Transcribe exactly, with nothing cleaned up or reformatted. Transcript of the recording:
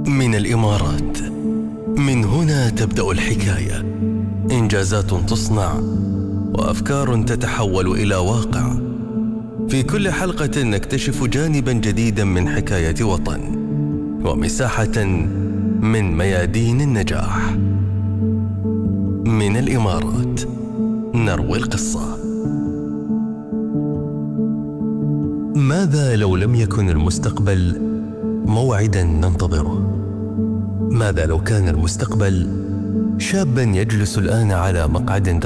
من الإمارات. من هنا تبدأ الحكاية، إنجازات تصنع وأفكار تتحول إلى واقع. في كل حلقة نكتشف جانبا جديدا من حكاية وطن ومساحة من ميادين النجاح. من الإمارات نروي القصة. ماذا لو لم يكن المستقبل موعدا ننتظره؟ ماذا لو كان المستقبل شابا يجلس الآن على مقعد